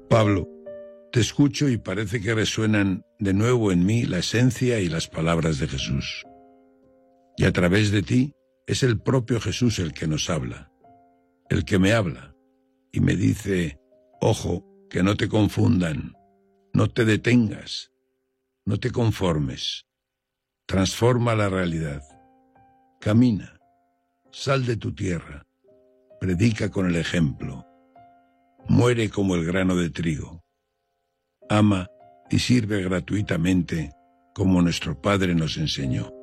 Pablo, te escucho y parece que resuenan de nuevo en mí la esencia y las palabras de Jesús. Y a través de ti es el propio Jesús el que nos habla, el que me habla y me dice: ojo, que no te confundan, no te detengas, no te conformes, transforma la realidad, camina, sal de tu tierra, predica con el ejemplo, muere como el grano de trigo, ama y sirve gratuitamente como nuestro Padre nos enseñó.